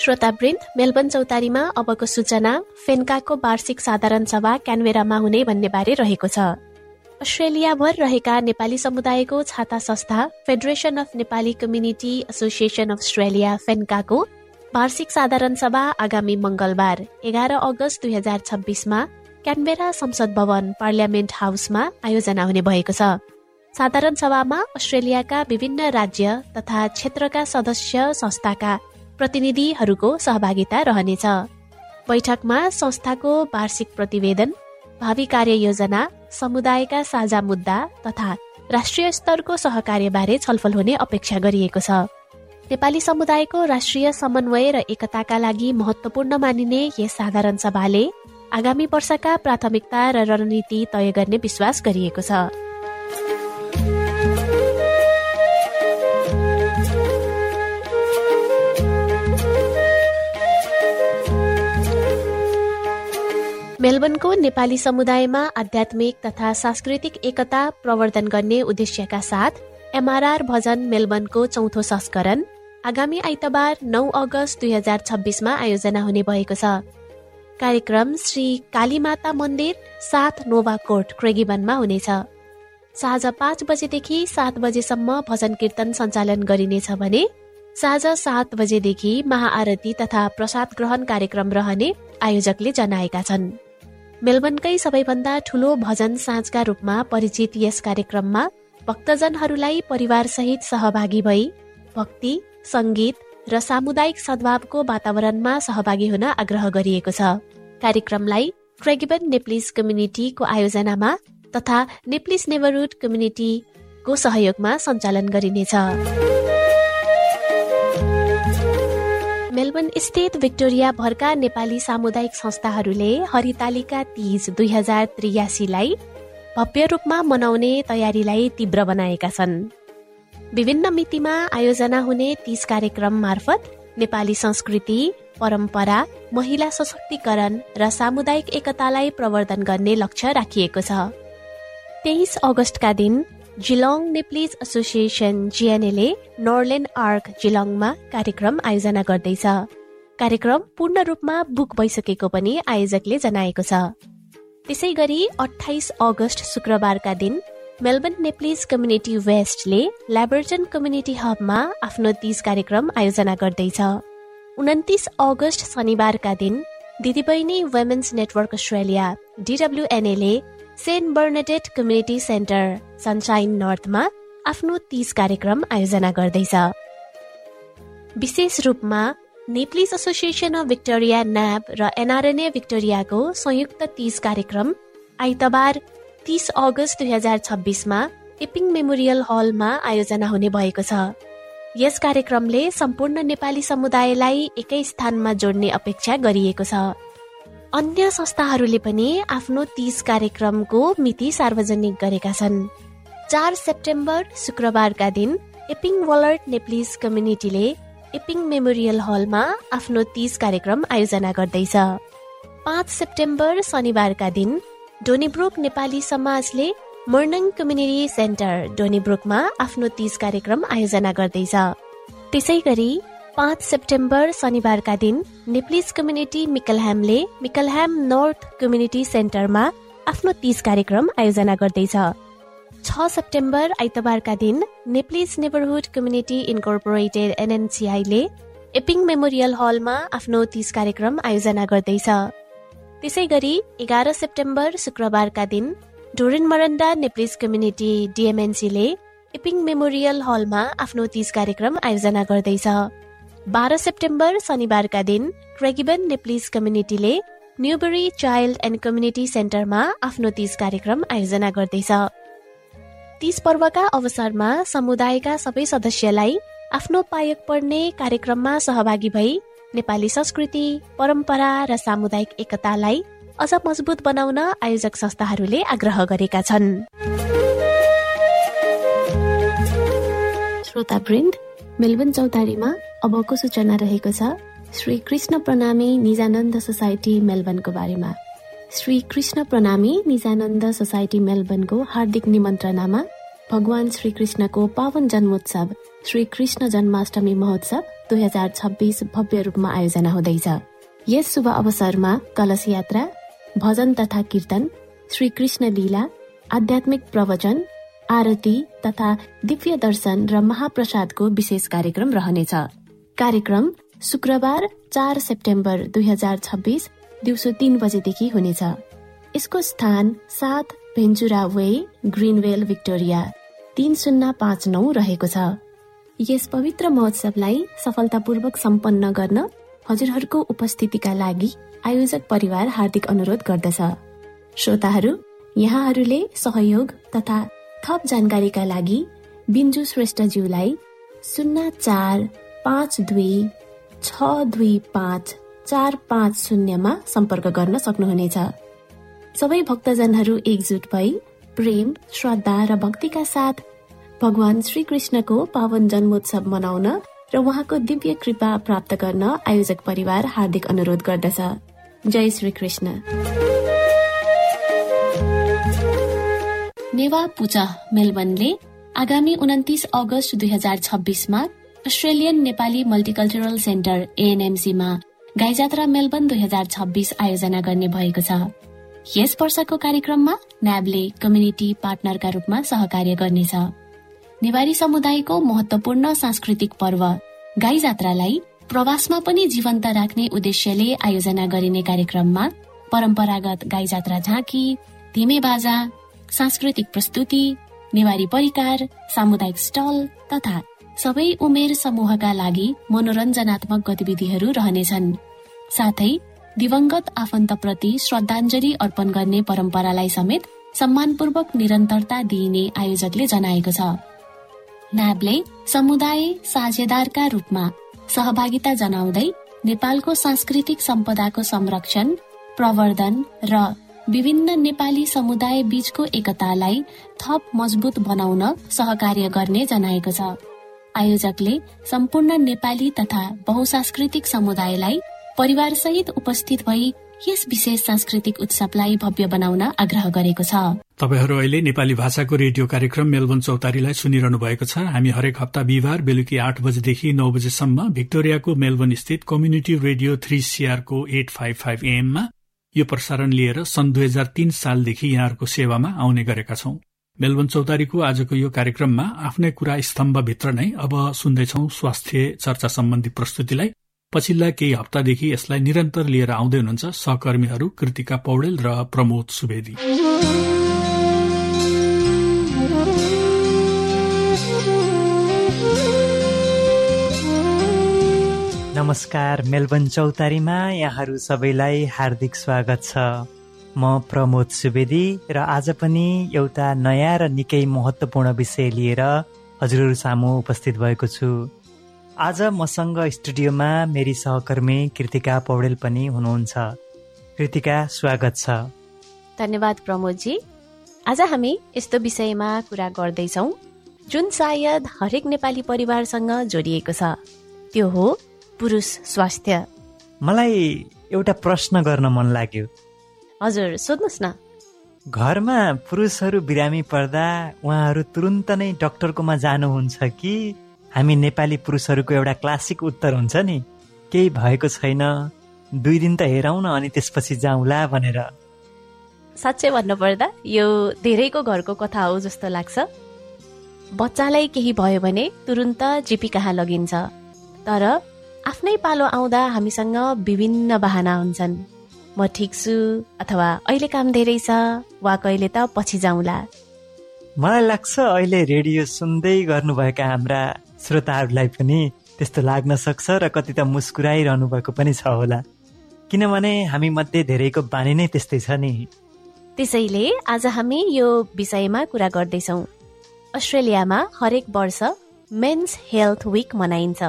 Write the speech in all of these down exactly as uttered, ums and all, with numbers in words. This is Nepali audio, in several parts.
श्रोतावृन्द, मेलबर्न चौतारीमा अबको सूचना फेन्काको वार्षिक साधारण सभा क्यानबेरामा हुने भन्ने बारे रहेको छ। अस्ट्रेलियाभर रहेका नेपाली समुदायको छाता संस्था federation of Nepali community association of Australia फेन्काको वार्षिक साधारण सभा आगामी मंगलबार एघार अगस्त दुई हजार छब्बीसमा क्यानबेरा संसद भवन पार्लियामेन्ट हाउसमा आयोजना हुने भएको छ। साधारण सभामा अस्ट्रेलियाका विभिन्न राज्य तथा क्षेत्रका सदस्य संस्थाका प्रतिनिधिहरूको सहभागिता रहनेछ। बैठकमा संस्थाको वार्षिक प्रतिवेदन, भावी कार्ययोजना, समुदायका साझा मुद्दा तथा राष्ट्रिय स्तरको सहकार्यबारे छलफल हुने अपेक्षा गरिएको छ। नेपाली समुदायको राष्ट्रिय समन्वय र एकताका लागि महत्त्वपूर्ण मानिने यस साधारण सभाले आगामी वर्षका प्राथमिकता र रणनीति तय गर्ने विश्वास गरिएको छ। मेलबर्नको नेपाली समुदायमा आध्यात्मिक तथा सांस्कृतिक एकता प्रवर्धन गर्ने उद्देश्यका साथ एमआरआर भजन मेलबर्नको चौथो संस्करण आगामी आइतबार नौ अगस्त दुई हजार छब्बीसमा आयोजना हुने भएको छ। कार्यक्रम श्री कालीमाता मन्दिर सात नोभा कोर्ट क्रेगिबनमा हुनेछ। साँझ पाँच बजेदेखि सात बजेसम्म भजन कीर्तन सञ्चालन गरिनेछ भने साँझ सात बजेदेखि महाआरती तथा प्रसाद ग्रहण कार्यक्रम रहने आयोजकले जनाएका छन्। मेलबर्नकै सबैभन्दा ठूलो भजन साँझका रूपमा परिचित यस कार्यक्रममा भक्तजनहरूलाई परिवारसहित सहभागी भई भक्ति, संगीत र सामुदायिक सद्भावको वातावरणमा सहभागी हुन आग्रह गरिएको छ। कार्यक्रमलाई क्रेगिबन नेप्लिस कम्युनिटीको आयोजनामा तथा नेप्लिस नेबरहुड कम्युनिटीको सहयोगमा सञ्चालन गरिनेछ। मेलबर्न स्थित भिक्टोरिया भरका नेपाली सामुदायिक संस्थाहरूले हरितालिका तीज दुई हजार त्रियासीलाई भव्य रूपमा मनाउने तयारीलाई तीव्र बनाएका छन्। विभिन्न मितिमा आयोजना हुने तीज कार्यक्रम मार्फत नेपाली संस्कृति, परम्परा, महिला सशक्तिकरण र सामुदायिक एकतालाई प्रवर्धन गर्ने लक्ष्य राखिएको छ। तेइस अगस्तका दिन जिलोङ नेप्लिज एसोसिएसन जिएनएले नोर्लेन्ड आर्क जिलोङमा कार्यक्रम आयोजना गर्दैछ। कार्यक्रम पूर्ण रूपमा बुक भइसकेको पनि आयोजकले जनाएको छ। त्यसै गरी अट्ठाइस अगस्त शुक्रबारका दिन मेलबर्न नेप्लिज कम्युनिटी वेस्टले ल्याबर्टन कम्युनिटी हबमा आफ्नो तीज कार्यक्रम आयोजना गर्दैछ। उन्तिस अगस्त शनिबारका दिन दिदीबहिनी women's network Australia डीडब्ल्यूएनएले saint Bernadette community centre sunshine नर्थमा आफ्नो तीज कार्यक्रम आयोजना गर्दैछ। विशेष रूपमा नेप्लिज एसोसिएसन अफ भिक्टोरिया न्याब र एनआरएनए भिक्टोरियाको संयुक्त तीज कार्यक्रम आइतबार तीस अगस्त दुई हजार छब्बीसमा एपिङ मेमोरियल हलमा आयोजना हुने भएको छ। यस कार्यक्रमले सम्पूर्ण नेपाली समुदायलाई एकै स्थानमा जोड्ने अपेक्षा गरिएको छ। अन्य संस्थाहरूले पनि आफ्नो तीज कार्यक्रमको मिति सार्वजनिक गरेका छन्। चार सेप्टेम्बर शुक्रबारका दिन एपिङ वलर्ड नेप्लिज कम्युनिटीले एपिङ मेमोरियल हलमा आफ्नो तीज कार्यक्रम आयोजना गर्दैछ। पाँच सेप्टेम्बर शनिबारका दिन डोनीब्रुक नेपाली समाजले मर्निङ कम्युनिटी सेन्टर डोनीब्रुकमा आफ्नो तीज कार्यक्रम आयोजना गर्दैछ। त्यसै गरी पाँच सेप्टेम्बर शनिबारका दिन नेप्लिज कम्युनिटी मिकलह्यामले मिकलह्याम नर्थ कम्युनिटी सेन्टरमा आफ्नो तीज कार्यक्रम आयोजना गर्दैछ। छ सेप्टेम्बर आइतबारका दिन नेप्लिज नेबरहुड कम्युनिटी इन्कर्पोरेटेड एनएनसीआईले एपिङ मेमोरियल हलमा आफ्नो तीज कार्यक्रम आयोजना गर्दैछ। त्यसै गरी एघार सेप्टेम्बर शुक्रबारका दिन डोरेन मरन्डा नेप्लिज कम्युनिटी डीएमएनसीले एपिङ मेमोरियल हलमा आफ्नो तीज कार्यक्रम आयोजना गर्दैछ। बाह्र सेप्टेम्बर शनिबारका दिन क्रेगिबन नेप्लिज कम्युनिटीले न्युबरी चाइल्ड एन्ड कम्युनिटी सेन्टरमा आफ्नो तीज कार्यक्रम आयोजना गर्दैछ। तीज पर्वका अवसरमा समुदायका सबै सदस्यलाई आफ्नो पायक पर्ने कार्यक्रममा सहभागी भई नेपाली संस्कृति, परम्परा र सामुदायिक एकतालाई अझ मजबुत बनाउन आयोजक संस्थाहरूले आग्रह गरेका छन्। श्रोतावृन्द, मेलबर्न चौतारीमा अबको सूचना रहेको छ श्री कृष्ण प्रणामी निजानन्द सोसाइटी मेलबर्नको बारेमा। श्री कृष्ण प्रणामी निजानन्द सोसाइटी मेलबर्नको हार्दिक निमन्त्रणामा भगवान श्रीकृष्णको पावन जन्मोत्सव श्री कृष्ण जन्माष्टमी महोत्सव दुई हजार छब्बिस भव्य रूपमा आयोजना हुँदैछ। यस शुभ अवसरमा कलश यात्रा, भजन तथा कीर्तन, श्री कृष्ण लीला, आध्यात्मिक प्रवचन, आरती तथा दिव्य दर्शन र महाप्रसादको विशेष कार्यक्रम रहनेछ। कार्यक्रम शुक्रबार चार सेप्टेम्बर दुई हजार छब्बिस दिउँसो तीन बजेदेखि हुनेछ। यसको स्थान सात भेन्चुरा वे, ग्रिनवेल, विक्टोरिया तीन शून्य पाँच नौ रहेको छ। यस पवित्र महोत्सवलाई सफलतापूर्वक सम्पन्न गर्न हजुरहरूको उपस्थितिका लागि आयोजक परिवार हार्दिक अनुरोध गर्दछ। श्रोताहरू, यहाँहरूले सहयोग तथा थप जानकारीका लागि बिन्जु श्रेष्ठज्यूलाई शून्य चार पाँच दुई छ दुई पाँच चार पाँच शून्यमा सम्पर्क गर्न सक्नुहुनेछ। सबै भक्तजनहरू एकजुट भई प्रेम, श्रद्धा र भक्तिका साथ भगवान श्रीकृष्णको पावन जन्मोत्सव मनाउन र उहाँको दिव्य कृपा प्राप्त गर्न आयोजक परिवार हार्दिक अनुरोध गर्दछ। जय श्री कृष्ण। नेवा पूजा मेलबर्नले आगामी उन्तिस अगस्त दुई हजार छब्बिसमा Australian Nepali multicultural centre एएनएमसीमा Gaijatra Melbourne दुई हजार छब्बिस आयोजना गर्ने भएको छ। यस वर्षको कार्यक्रममा न्याबले कम्युनिटी पार्टनरका रूपमा सहकार्य गर्नेछ। नेवारी समुदायको महत्वपूर्ण सांस्कृतिक पर्व गाई जात्रालाई प्रवासमा पनि जीवन्त राख्ने उद्देश्यले आयोजना गरिने कार्यक्रममा परम्परागत गाई जात्रा झाँकी, धिमे बाजा, सांस्कृतिक प्रस्तुति, नेवारी परिकार, सामुदायिक स्टल तथा सबै उमेर समूहका लागि मनोरञ्जनात्मक गतिविधिहरू रहनेछन्। साथै दिवंगत आफन्तप्रति श्रद्धाञ्जली अर्पण गर्ने परम्परालाई समेत सम्मानपूर्वक निरन्तरता दिइने आयोजकले जनाएको छ। न्याबले समुदाय साझेदारका रूपमा सहभागिता जनाउँदै नेपालको सांस्कृतिक सम्पदाको संरक्षण, प्रवर्धन र विभिन्न नेपाली समुदाय बीचको एकतालाई थप मजबुत बनाउन सहकार्य गर्ने जनाएको छ। आयोजकले सम्पूर्ण नेपाली तथा बहुसांस्कृतिक समुदायलाई परिवारसहित उपस्थित भई यस विशेष सांस्कृतिक उत्सवलाई भव्य बनाउन आग्रह गरेको छ। तपाईहरू अहिले नेपाली भाषाको रेडियो कार्यक्रम मेलबर्न चौतारीलाई सुनिरहनु भएको छ। हामी हरेक हप्ता बिहिबार बेलुकी आठ बजेदेखि नौ बजेसम्म भिक्टोरियाको मेलबर्न स्थित community radio three सीआरको at five five एएममा यो प्रसारण लिएर सन् दुई हजार तीन सालदेखि यहाँहरूको सेवामा आउने गरेका छौं। मेलबर्न चौतारीको आजको यो कार्यक्रममा आफ्नै कुरा स्तम्भभित्र नै अब सुन्दैछौ स्वास्थ्य चर्चा सम्बन्धी प्रस्तुतिलाई। पछिल्ला केही हप्तादेखि यसलाई निरन्तर लिएर आउँदै हुनुहुन्छ सहकर्मीहरू कृतिका पौडेल र प्रमोद सुवेदी। नमस्कार, मेलबर्न चौतारीमा यहाँहरू सबैलाई हार्दिक स्वागत छ। म प्रमोद सुवेदी र आज पनि एउटा नयाँ र निकै महत्त्वपूर्ण विषय लिएर हजुरहरू सामु उपस्थित भएको छु। आज मसँग स्टुडियोमा मेरी सहकर्मी कृतिका पौडेल पनि हुनुहुन्छ। कृतिका, स्वागत छ। धन्यवाद प्रमोदजी। आज हामी यस्तो विषयमा कुरा गर्दैछौँ जुन सायद हरेक नेपाली परिवारसँग जोडिएको छ, त्यो हो पुरुष स्वास्थ्य। मलाई एउटा प्रश्न गर्न मन लाग्यो। हजुर, सोध्नुहोस् न। घरमा पुरुषहरू बिरामी पर्दा उहाँहरू तुरुन्त नै डाक्टरकोमा जानुहुन्छ कि हामी नेपाली पुरुषहरूको एउटा क्लासिक उत्तर हुन्छ नि, केही भएको छैन, दुई दिन त हेरौँ न अनि त्यसपछि जाउँला भनेर? साँच्चै भन्नुपर्दा यो धेरैको घरको कथा हो जस्तो लाग्छ। बच्चालाई केही भयो भने तुरुन्त जिपी कहाँ लगिन्छ, तर आफ्नै पालो आउँदा हामीसँग विभिन्न बहाना हुन्छन्। म ठिक छु, अथवा अहिले काम धेरै छ, वा कहिले त पछि जाउँला। मलाई लाग्छ अहिले रेडियो सुन्दै गर्नुभएका हाम्रा श्रोताहरूलाई पनि त्यस्तो लाग्न सक्छ र कति त मुस्कुराइरहनु भएको पनि छ होला, किनभने हामी मध्ये धेरैको बानी नै त्यस्तै छ नि। त्यसैले आज हामी यो विषयमा कुरा गर्दैछौँ। अस्ट्रेलियामा हरेक वर्ष मेन्स हेल्थ विक मनाइन्छ।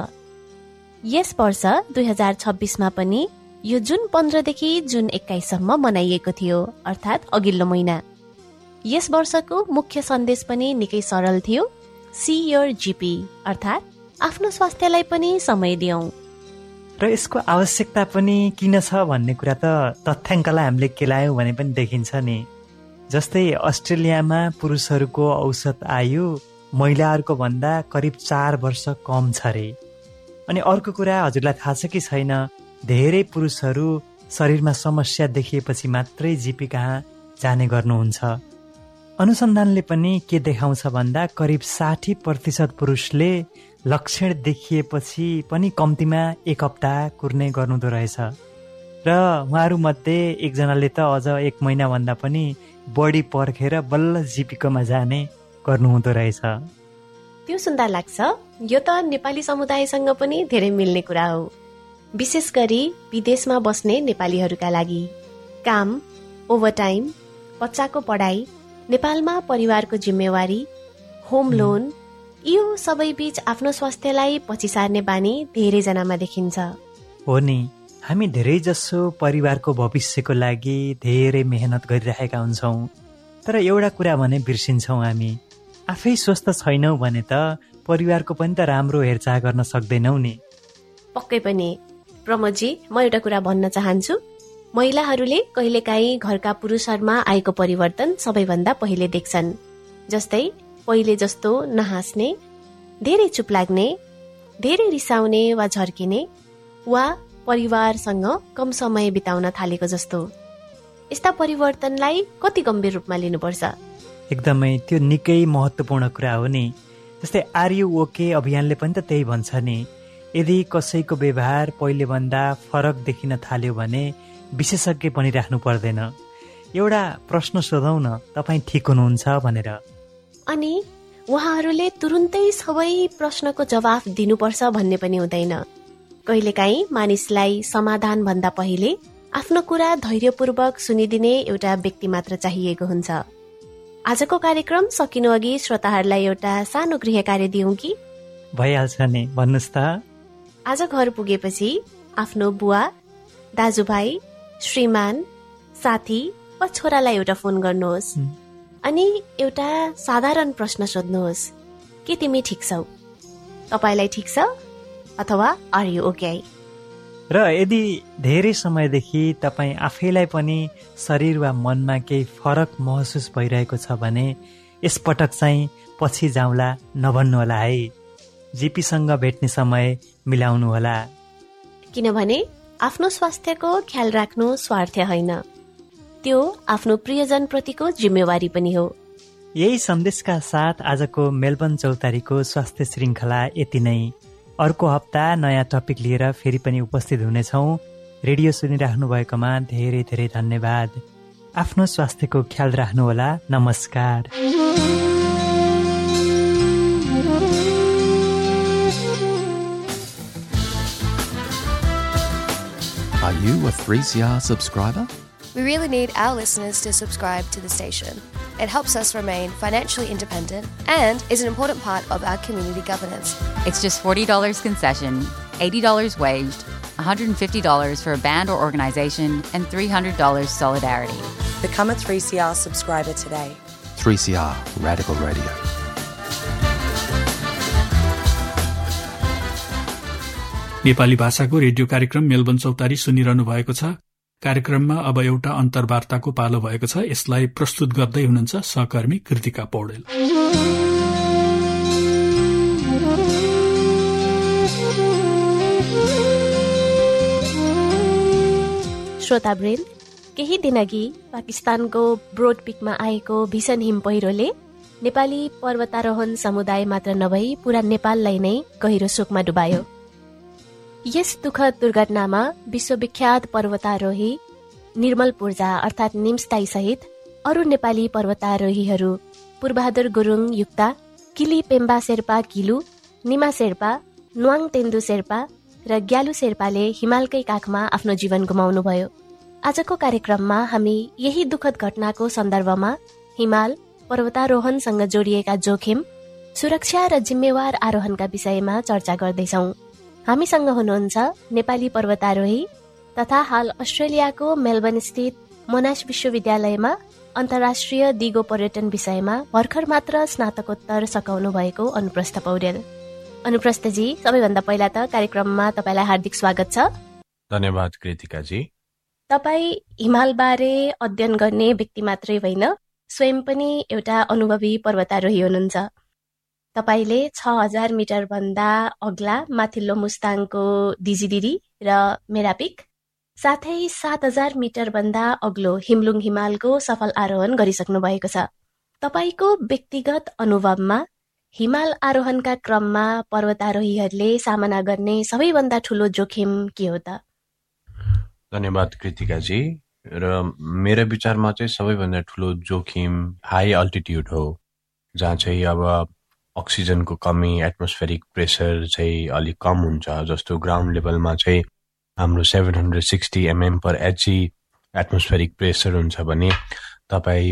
यस वर्ष दुई हजार छब्बिसमा पनि यो जुन पन्ध्रदेखि जुन एक्काइससम्म मनाइएको थियो, अर्थात् अघिल्लो महिना। यस वर्षको मुख्य सन्देश पनि निकै सरल थियो, सी योर जीपी, अर्थात् आफ्नो स्वास्थ्यलाई पनि समय दियौं। र यसको आवश्यकता पनि किन छ भन्ने कुरा त तथ्याङ्कलाई हामीले केलायौँ भने पनि देखिन्छ नि। जस्तै अस्ट्रेलियामा पुरुषहरूको औसत आयु महिलाहरूको भन्दा करिब चार वर्ष कम छ रे। अनि अर्को कुरा हजुरलाई थाहा छ कि छैन, धेरै पुरुषहरू शरीरमा समस्या देखिएपछि मात्रै जिपी कहाँ जाने गर्नुहुन्छ। अनुसन्धानले पनि के देखाउँछ भन्दा करिब साठी प्रतिशत पुरुषले लक्षण देखिएपछि पनि कम्तीमा एक हप्ता कुर्ने गर्नुहुँदो रहेछ र उहाँहरूमध्ये एकजनाले त अझ एक महिनाभन्दा पनि बढी पर्खेर बल्ल जिपीकोमा जाने गर्नुहुँदो रहेछ। त्यो सुन्दा लाग्छ यो त नेपाली समुदायसँग पनि धेरै मिल्ने कुरा हो, विशेष गरी विदेशमा बस्ने नेपालीहरूका लागि। काम, ओभरटाइम, बच्चाको पढाइ, नेपालमा परिवारको जिम्मेवारी, होम लोन, यो सबै बीच आफ्नो स्वास्थ्यलाई पछि सार्ने बानी धेरैजनामा देखिन्छ। हो नि, हामी धेरै जसो परिवारको भविष्यको लागि धेरै मेहनत गरिरहेका हुन्छौँ, तर एउटा कुरा भने बिर्सिन्छौँ, हामी आफै स्वस्थ छैनौँ भने त परिवारको पनि त राम्रो हेरचाह गर्न सक्दैनौ नि। पक्कै पनि प्रमोदजी, म एउटा कुरा भन्न चाहन्छु, महिलाहरूले कहिलेकाहीँ घरका पुरुषहरूमा आएको परिवर्तन सबैभन्दा पहिले देख्छन्। जस्तै पहिले जस्तो नहाँस्ने, धेरै चुप लाग्ने, धेरै रिसाउने वा झर्किने, वा परिवारसँग कम समय बिताउन थालेको जस्तो। यस्ता परिवर्तनलाई कति गम्भीर रूपमा लिनुपर्छ? एकदमै त्यो निकै महत्त्वपूर्ण कुरा हो नि। जस्तै आर यु ओके अभियानले पनि त त्यही भन्छ नि, यदि कसैको व्यवहार पहिलेभन्दा फरक देखिन थाल्यो भने विशेषज्ञ पनि राख्नु पर्दैन। एउटा प्रश्न सोधौँ न, तपाईँ ठिक हुनुहुन्छ भनेर। अनि उहाँहरूले तुरुन्तै सबै प्रश्नको जवाफ दिनुपर्छ भन्ने पनि हुँदैन। कहिलेकाहीँ मानिसलाई समाधान भन्दा पहिले आफ्नो कुरा धैर्यपूर्वक सुनिदिने एउटा व्यक्ति मात्र चाहिएको हुन्छ। आजको कार्यक्रम सकिनु अघि श्रोताहरूलाई एउटा सानो गृह कार्य दिउँ कि? भइहाल्छ नि, भन्नुहोस् त। आज घर पुगेपछि आफ्नो बुवा, दाजुभाइ, श्रीमान, साथी वा छोरालाई एउटा फोन गर्नुहोस् अनि एउटा साधारण प्रश्न सोध्नुहोस्, के तिमी ठिक छौ? तपाईलाई ठिक छ? अथवा आर यु ओके? र यदि धेरै समयदेखि तपाईँ आफैलाई पनि शरीर वा मनमा केही फरक महसुस भइरहेको छ भने यसपटक चाहिँ पछि जाउँला नभन्नुहोला है, जिपीसँग भेट्ने समय मिलाउनुहोला। किनभने आफ्नो स्वास्थ्यको ख्याल राख्नु स्वार्थ होइन, त्यो आफ्नो प्रियजन प्रतिको जिम्मेवारी पनि हो। यही सन्देशका साथ आजको मेलबर्न चौतारीको स्वास्थ्य श्रृङ्खला यति नै। अर्को हप्ता नयाँ टपिक लिएर फेरि पनि उपस्थित हुनेछौँ। रेडियो सुनिराख्नु भएकोमा धेरै धेरै धन्यवाद। आफ्नो स्वास्थ्यको ख्याल राख्नुहोला। नमस्कार। Are you a three C R subscriber? We really need our listeners to subscribe to the station. It helps us remain financially independent and is an important part of our community governance. It's just forty dollars concession, eighty dollars waged, one hundred fifty dollars for a band or organization, and three hundred dollars solidarity. Become a three C R subscriber today. three C R Radical Radio. Nepali भाषाको रेडियो कार्यक्रम मेलबर्न चौतारी सुनिरहनु भएको छ। कार्यक्रममा अब एउटा अन्तर्वार्ताको पालो भएको छ। यसलाई प्रस्तुत गर्दै हुनुहुन्छ सहकर्मी कृतिका पौडेल। श्रोतावृन्द, केही दिनअघि पाकिस्तानको ब्रोडपिकमा आएको भीषण हिम पहिरोले नेपाली पर्वतारोहण समुदाय मात्र नभई पूरा नेपाललाई नै गहिरो शोकमा डुबायो। यस दुःखद दुर्घटनामा विश्वविख्यात पर्वतारोही निर्मल पूर्जा अर्थात् निम्सताई सहित अरू नेपाली पर्वतारोहीहरू पूर्वबहादुर गुरुङ युक्ता, किली पेम्बा शेर्पा किलु, निमा शेर्पा, नुवाङ तेन्दु शेर्पा र ग्यालु शेर्पाले हिमालकै काखमा आफ्नो जीवन गुमाउनुभयो। आजको कार्यक्रममा हामी यही दुःखद घटनाको सन्दर्भमा हिमाल पर्वतारोहणसँग जोडिएका जोखिम, सुरक्षा र जिम्मेवार आरोहणका विषयमा चर्चा गर्दैछौँ। हामीसँग हुनुहुन्छ नेपाली पर्वतारोही तथा हाल अस्ट्रेलियाको मेलबर्न स्थित मोनास विश्वविद्यालयमा अन्तर्राष्ट्रिय दिगो पर्यटन विषयमा भर्खर मात्र स्नातकोत्तर सकाउनु भएको अनुप्रस्थ पौडेल। अनुप्रस्थजी, सबैभन्दा पहिला त कार्यक्रममा तपाईँलाई हार्दिक स्वागत छ। धन्यवाद कृतिकाजी। तपाईँ हिमालबारे अध्ययन गर्ने व्यक्ति मात्रै होइन, स्वयं पनि एउटा अनुभवी पर्वतारोही हुनुहुन्छ। तपाईँले छ हजार मिटरभन्दा अग्ला माथिल्लो मुस्ताङको दिजिदिरी र मेरापिक साथै सात हजार मिटरभन्दा अग्लो हिमलुङ हिमालको सफल आरोहण गरिसक्नु भएको छ। तपाईँको व्यक्तिगत अनुभवमा हिमाल आरोहणका क्रममा पर्वतारोहीहरूले सामना गर्ने सबैभन्दा ठुलो जोखिम के हो त? धन्यवाद कृतिकाजी। र मेरो विचारमा चाहिँ सबैभन्दा ठुलो जोखिम हाई अल्टिट्युड हो, जहाँ चाहिँ अब अक्सिजनको कमी, एटमोस्फेरिक प्रेसर चाहिँ अलिक कम हुन्छ। जस्तो ग्राउन्ड लेभलमा चाहिँ हाम्रो सेभेन हन्ड्रेड सिक्सटी एमएम पर एचजी एटमोस्फेरिक प्रेसर हुन्छ भने तपाईँ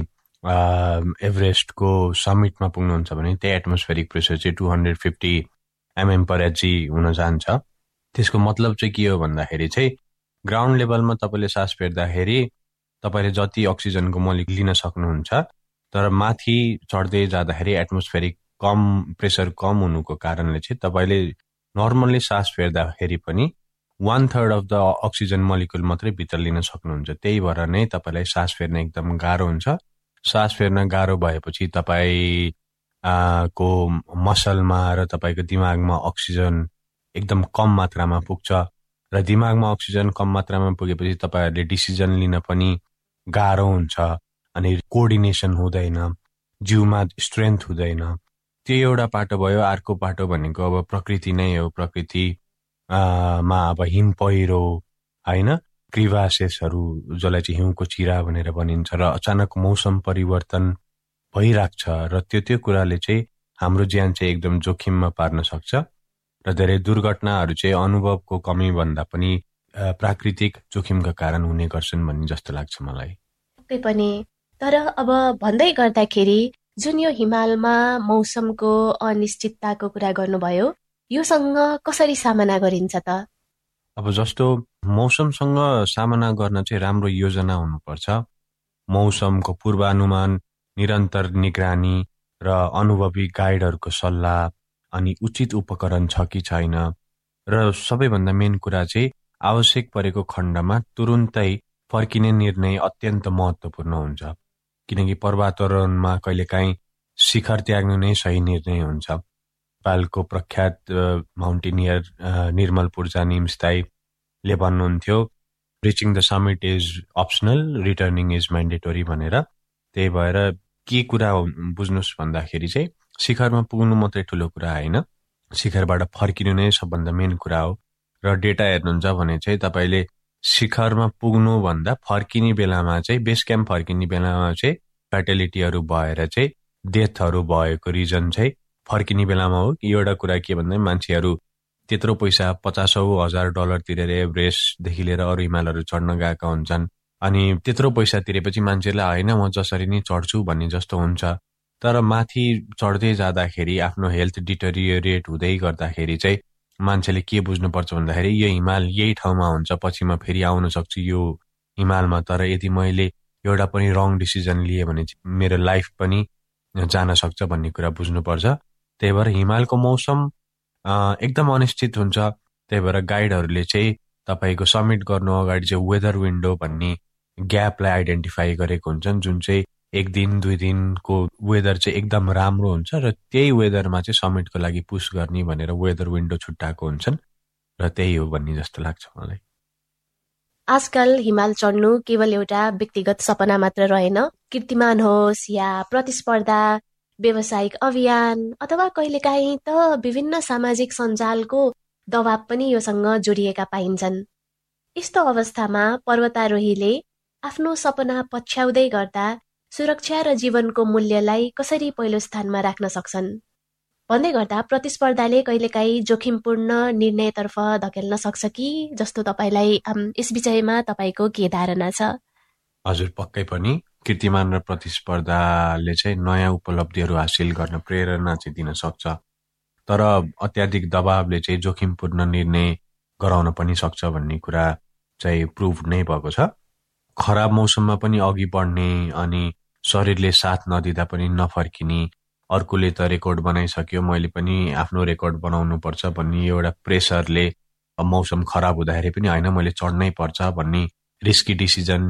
एभरेस्टको समिटमा पुग्नुहुन्छ भने त्यही एटमोस्फेरिक प्रेसर चाहिँ टू हन्ड्रेड फिफ्टी एमएम पर एचजी हुन जान्छ। त्यसको मतलब चाहिँ के हो भन्दाखेरि चाहिँ ग्राउन्ड लेभलमा तपाईँले सास फेर्दाखेरि तपाईँले जति अक्सिजनको मोलिकुल लिन सक्नुहुन्छ, तर माथि चढ्दै जाँदाखेरि एटमोस्फेरिक कम प्रेसर कम हुनुको कारणले चाहिँ तपाईँले नर्मल्ली सास फेर्दाखेरि पनि one third of the oxygen molecule मात्रै भित्र लिन सक्नुहुन्छ। त्यही भएर नै तपाईँलाई सास फेर्न एकदम गाह्रो हुन्छ। सास फेर्न गाह्रो भएपछि तपाईँ को मसलमा र तपाईँको दिमागमा अक्सिजन एकदम कम मात्रामा पुग्छ र दिमागमा अक्सिजन कम मात्रामा पुगेपछि तपाईँहरूले डिसिजन लिन पनि गाह्रो हुन्छ अनि कोअर्डिनेसन हुँदैन, जिउमा स्ट्रेन्थ हुँदैन। त्यो एउटा पाटो भयो। अर्को पाटो भनेको अब प्रकृति नै हो। प्रकृति मा अब हिम पहिरो होइन, क्रिभासेसहरू जसलाई चाहिँ हिउँको चिरा भनेर भनिन्छ, र अचानक मौसम परिवर्तन भइरहेको छ र त्यो त्यो कुराले चाहिँ हाम्रो ज्यान चाहिँ एकदम जोखिममा पार्न सक्छ र धेरै दुर्घटनाहरू चाहिँ अनुभवको कमी भन्दा पनि प्राकृतिक जोखिमका कारण हुने गर्छन् भन्ने जस्तो लाग्छ मलाई। पक्कै पनि। तर अब भन्दै गर्दाखेरि जुन यो हिमालमा मौसमको अनिश्चितताको कुरा गर्नुभयो, योसँग कसरी सामना गरिन्छ त? अब जस्तो मौसमसँग सामना गर्न चाहिँ राम्रो योजना हुनुपर्छ। मौसमको पूर्वानुमान, निरन्तर निगरानी र अनुभवी गाइडहरूको सल्लाह अनि उचित उपकरण छ कि छैन, र सबैभन्दा मेन कुरा चाहिँ आवश्यक परेको खण्डमा तुरुन्तै फर्किने निर्णय अत्यन्त महत्त्वपूर्ण हुन्छ। किनकि पर्वतारोहणमा कहिलेकाहीँ शिखर त्याग्नु नै सही निर्णय हुन्छ। नेपालको प्रख्यात माउन्टेनियर निर्मल पूर्जा निमस्ताईले भन्नुहुन्थ्यो, reaching the summit is optional, returning is mandatory भनेर। त्यही भएर के कुरा बुझ्नुहोस् भन्दाखेरि चाहिँ शिखरमा पुग्नु मात्रै ठुलो कुरा होइन, शिखरबाट फर्किनु नै सबभन्दा मेन कुरा हो। र डेटा हेर्नुहुन्छ भने चाहिँ तपाईँले शिखरमा पुग्नुभन्दा फर्किने बेलामा चाहिँ बेस क्याम्प फर्किने बेलामा चाहिँ फ्याटेलिटीहरू भएर चाहिँ डेथहरू भएको रिजन चाहिँ फर्किने बेलामा हो। एउटा कुरा के भन्दा मान्छेहरू त्यत्रो पैसा पचासौँ हजार डलर तिरेर एभरेस्टदेखि लिएर अरू हिमालहरू चढ्न गएका हुन्छन्, अनि त्यत्रो पैसा तिरेपछि मान्छेलाई होइन म जसरी नै चढ्छु भन्ने जस्तो हुन्छ। तर माथि चढ्दै जाँदाखेरि आफ्नो हेल्थ डिटेरियोरेट हुँदै गर्दाखेरि चाहिँ मान्छेले के बुझ्नुपर्छ भन्दाखेरि यो हिमाल यही ठाउँमा हुन्छ, पछि म फेरि आउन सक्छु यो हिमालमा, तर यदि मैले एउटा पनि रङ डिसिजन लिएँ भने मेरो लाइफ पनि जान सक्छ भन्ने कुरा बुझ्नुपर्छ। त्यही भएर हिमालको मौसम एकदम अनिश्चित हुन्छ। त्यही भएर गाइडहरूले चाहिँ तपाईँको समिट गर्नु अगाडि चाहिँ वेदर विन्डो भन्ने ग्यापलाई आइडेन्टिफाई गरेको हुन्छन्, जुन चाहिँ एक दिन दुई दिनको वेदर चाहिँ एकदम राम्रो हुन्छ र त्यही वेदरमा चाहिँ समिटको लागि पुस गर्ने भनेर वेदर विन्डो छुट्टाएको हुन्छन्, र त्यही हो भन्ने जस्तो लाग्छ मलाई। आजकल हिमाल चढ्नु केवल एउटा व्यक्तिगत सपना मात्र रहेन, कीर्तिमान होस् या प्रतिस्पर्धा, व्यावसायिक अभियान अथवा कहिलेकाहीँ त विभिन्न सामाजिक सञ्जालको दबाब पनि योसँग जोडिएका पाइन्छन्। यस्तो अवस्थामा पर्वतारोहीले आफ्नो सपना पछ्याउँदै गर्दा सुरक्षा र जीवनको मूल्यलाई कसरी पहिलो स्थानमा राख्न सक्छन्? भन्दै गर्दा प्रतिस्पर्धाले कहिलेकाहीँ जोखिमपूर्ण निर्णयतर्फ धकेल्न सक्छ कि जस्तो तपाईँलाई यस विषयमा तपाईँको के धारणा छ? हजुर, पक्कै पनि कीर्तिमान र प्रतिस्पर्धाले चाहिँ नयाँ उपलब्धिहरू हासिल गर्न प्रेरणा चाहिँ दिन सक्छ, तर अत्याधिक दबावले चाहिँ जोखिमपूर्ण निर्णय गराउन पनि सक्छ भन्ने कुरा चाहिँ प्रुभ नै भएको छ। खराब मौसममा पनि अघि बढ्ने अनि शरीरले साथ नदिँदा पनि नफर्किने, अर्कोले त रेकर्ड बनाइसक्यो मैले पनि आफ्नो रेकर्ड बनाउनु पर्छ भन्ने एउटा प्रेसरले मौसम खराब हुँदाखेरि पनि होइन मैले चढ्नै पर्छ भन्ने रिस्की डिसिजन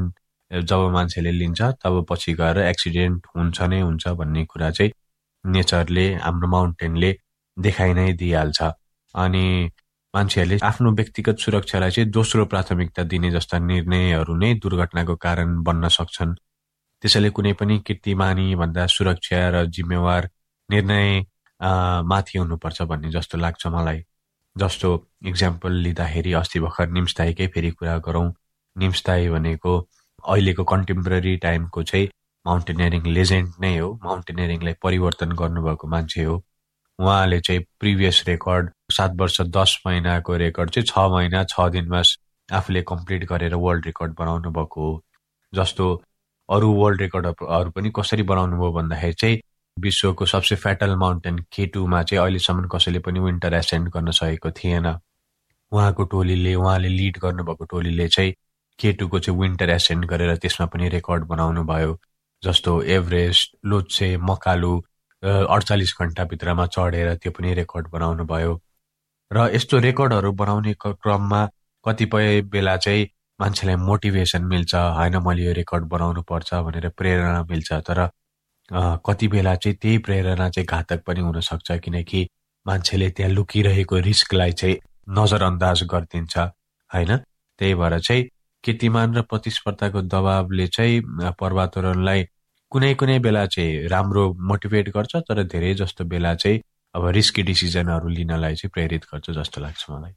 जब मान्छेले लिन्छ तब पछि गएर एक्सिडेन्ट हुन्छ नै हुन्छ भन्ने कुरा चाहिँ नेचरले हाम्रो माउन्टेनले देखाइ नै दिइहाल्छ। अनि मान्छेहरूले आफ्नो व्यक्तिगत सुरक्षालाई चाहिँ दोस्रो प्राथमिकता दिने जस्ता निर्णयहरू नै दुर्घटनाको कारण बन्न सक्छन्। त्यसैले कुनै पनि कीर्तिमानी भन्दा सुरक्षा र जिम्मेवार निर्णय माथि हुनुपर्छ भन्ने जस्तो लाग्छ मलाई। जस्तो इक्जाम्पल लिँदाखेरि अस्ति भर्खर निम्सदाईकै फेरि कुरा गरौँ। निम्सदाई भनेको अहिलेको कन्टेम्पोरेरी टाइमको चाहिँ माउन्टेनियरिङ लेजेन्ड नै हो, माउन्टेनियरिङलाई परिवर्तन गर्नुभएको मान्छे हो। उहाँले चाहिँ प्रिभियस रेकर्ड सात वर्ष दस महिनाको रेकर्ड चाहिँ छ महिना छ दिनमा आफूले कम्प्लिट गरेर वर्ल्ड रेकर्ड बनाउनु भएको हो। जस्तो अरू वर्ल्ड रेकर्डहरू पनि कसरी बनाउनु भयो भन्दाखेरि चाहिँ विश्वको सबसे फ्याटल माउन्टेन केटुमा चाहिँ अहिलेसम्म कसैले पनि विन्टर एसेन्ड गर्न सकेको थिएन। उहाँको टोलीले उहाँले लिड गर्नुभएको टोलीले चाहिँ केटुको चाहिँ विन्टर एसेन्ड गरेर त्यसमा पनि रेकर्ड बनाउनु भयो। जस्तो एभरेस्ट, लोत्से, मकालु अडचालिस घन्टाभित्रमा चढेर त्यो पनि रेकर्ड बनाउनु भयो। र यस्तो रेकर्डहरू बनाउने क्रममा कतिपय बेला चाहिँ मान्छेलाई मोटिभेसन मिल्छ, होइन मैले यो रेकर्ड बनाउनु पर्छ भनेर प्रेरणा मिल्छ। तर कति बेला चाहिँ त्यही प्रेरणा चाहिँ घातक पनि हुनसक्छ, किनकि मान्छेले त्यहाँ लुकिरहेको रिस्कलाई चाहिँ नजरअन्दाज गरिदिन्छ, होइन। त्यही भएर चाहिँ कीर्तिमान र प्रतिस्पर्धाको दबावले चाहिँ पर्वतारोहणलाई कुनै कुनै बेला चाहिँ राम्रो मोटिभेट गर्छ, तर धेरै जस्तो बेला चाहिँ अब रिस्की डिसिजनहरू लिनलाई चाहिँ प्रेरित गर्छ जस्तो लाग्छ मलाई।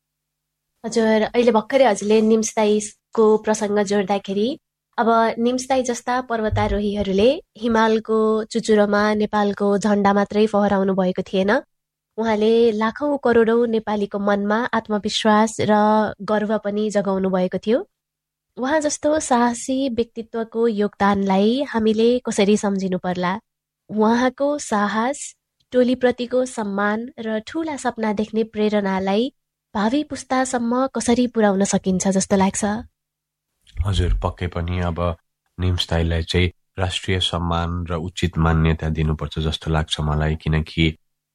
हजुर, अहिले भर्खरै हजुरले निम्सदाईको प्रसङ्ग जोड्दाखेरि अब निम्सदाई जस्ता पर्वतारोहीहरूले हिमालको चुचुरोमा नेपालको झन्डा मात्रै फहराउनु भएको थिएन। उहाँले लाखौं करोडौं नेपालीको मनमा आत्मविश्वास र गर्व पनि जगाउनु भएको थियो। उहाँ जस्तो साहसी व्यक्तित्वको योगदानलाई हामीले कसरी सम्झिनु पर्ला? उहाँको साहस, टोलीप्रतिको सम्मान र ठूला सपना देख्ने प्रेरणालाई भावी पुस्तासम्म कसरी पुर्याउन सकिन्छ जस्तो लाग्छ? हजुर, पक्कै पनि अब निम्सदाईलाई चाहिँ राष्ट्रिय सम्मान र उचित मान्यता दिनुपर्छ जस्तो लाग्छ मलाई। किनकि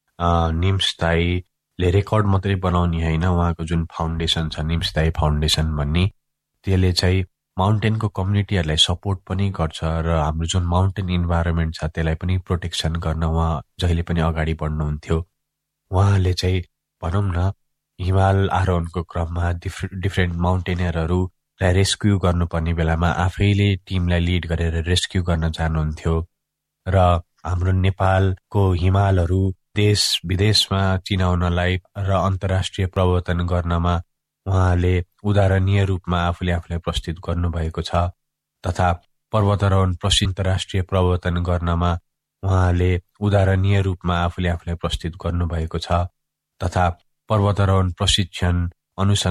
निम्सदाईले रेकर्ड मात्रै बनाउने होइन, उहाँको जुन फाउन्डेसन छ निम्सदाई फाउन्डेसन भन्ने, त्यसले चाहिँ माउन्टेनको कम्युनिटीहरूलाई सपोर्ट पनि गर्छ र हाम्रो जुन माउन्टेन इन्भाइरोमेन्ट छ त्यसलाई पनि प्रोटेक्सन गर्न उहाँ जहिले पनि अगाडि बढ्नुहुन्थ्यो। उहाँले चाहिँ भनौँ न हिमाल आरोहणको क्रममा डिफ्रेन्ट डिफ्रेन्ट माउन्टेनियरहरूलाई रेस्क्यु गर्नुपर्ने बेलामा आफैले टिमलाई लिड गरेर रेस्क्यु गर्न जानुहुन्थ्यो। र हाम्रो नेपालको हिमालहरू देश विदेशमा चिनाउनलाई र अन्तर्राष्ट्रिय प्रवर्तन गर्नमा उहाँले उदाहरणीय रूपमा आफूले आफूलाई प्रस्तुत गर्नुभएको छ। तथा पर्वतारोहण प्रसिद्ध राष्ट्रिय प्रवर्तन गर्नमा उहाँले उदाहरणीय रूपमा आफूले आफूलाई प्रस्तुत गर्नुभएको छ। तथा पर्वतारोहण प्रशिक्षण अनुसन्धान